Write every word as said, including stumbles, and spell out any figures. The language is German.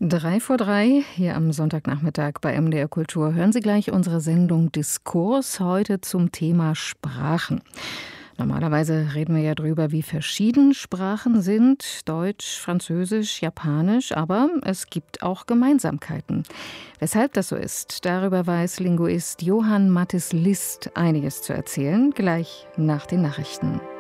Drei vor drei, hier am Sonntagnachmittag bei M D R Kultur. Hören Sie gleich unsere Sendung Diskurs, heute zum Thema Sprachen. Normalerweise reden wir ja darüber, wie verschieden Sprachen sind, Deutsch, Französisch, Japanisch, aber es gibt auch Gemeinsamkeiten. Weshalb das so ist, darüber weiß Linguist Johann Mathis List einiges zu erzählen, gleich nach den Nachrichten.